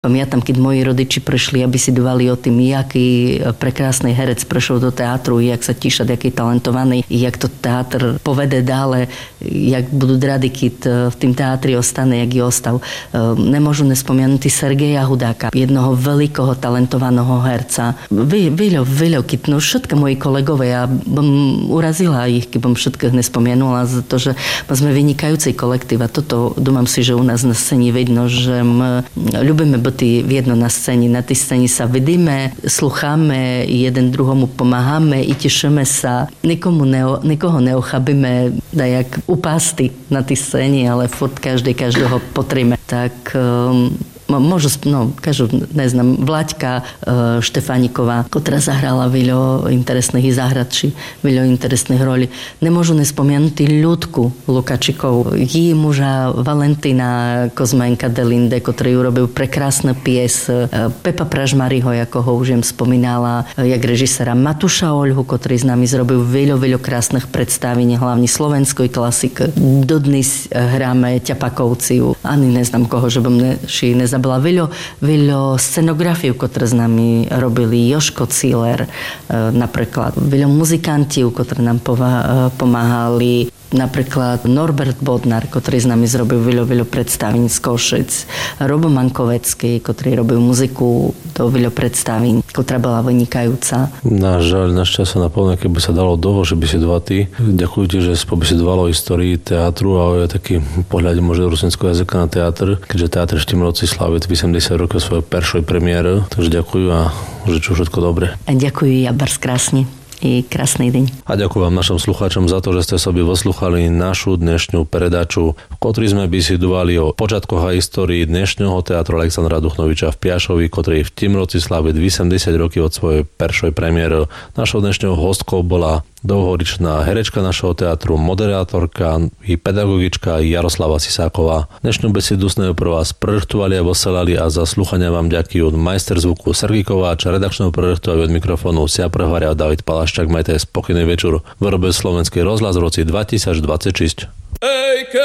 Pamätám, keď moji rodiči prišli, aby si duvali o tým, jaký prekrásny herec prešiel do teatru, jak sa tíša, jaký talentovaný, jak to teatr povede dále, jak budú rady, keď v tým teatri ostane, jak je ostal. Nemôžu nespomenúť Sergeja Hudáka, jednoho veľkého talentovaného herca. Veľa, keď všetko moji kolegovia, ja bym urazila ich, keď bym všetkých nespomenula, za to, že sme vynikajúci kolektív a toto, dúmam si, že u nás na scéne vidno, že my ľubíme jedno na scéne. Na tej scéne sa vidíme, slucháme, jeden druhomu pomáhame i tešíme sa. Nikoho neochabíme dajak upásty na tej scéne, ale furt každého potríme. Tak možno, neznám, Vlaďka Štefániková, ktorá zahrala veľa interesných záhradčí, veľa interesných rolí. Nemôžu nespomenúť Ľudku Lukačikovú, jí muža Valentina Kozmenka Delinde, ktorý urobil prekrásny pies, Pepa Pražmariho, ako ho už spomínala, jak režisera Matúša Oľhu, ktorý s nami zrobil veľa krásnych predstavení, hlavne slovenskoj klasik. Dodnes hráme Ťapakovciu, ani neznám koho, že bym nezabila veľa scenografív, ktoré s nami robili. Joško Cíler napríklad. Veľa muzikantov, ktorí nám pomáhali. Napríklad Norbert Bodnar, ktorý s nami zrobil veľa predstavení z Košic. Robo Mankovecký, ktorý robil muziku do veľa predstavení, ktorá bola vynikajúca. Žaľ, čas sa naplne, keby sa dalo dlho, že besedovať. Ďakujem ti, že pobesedovalo o histórii teatru a je taký pohľad možno rusinského jazyka na teatr, keďže teatr v Timroci slaví 80 rokov svojej prvej premiéry. Takže ďakujem a žeču všetko dobre. A ďakujem, Jabars, krásne. I krásny deň. A ďakujem vám našim slucháčom za to, že ste sobie vyslúchali našu dnešnú predaču, v ktorej sme besedovali o počiatkoch a histórii dnešného teatru Alexandra Duchnoviča v Piašovi, ktorý v Timroci slaví 80 rokov od svojej prvej premiéry. Našou dnešnou hostkou bola dlhoročná herečka našeho teatru, moderátorka i pedagogička Jaroslava Sisáková. Dnešnú besedu sme pre vás projektovali a poslali a za slúchania vám ďakujú majster zvuku Sergej Kováč, redakčného projektu a od mikrofónu Sia Prehvaria David Palaščák. Majte spokojný večer. Vyrobil Slovenský rozhlas v roci 2026.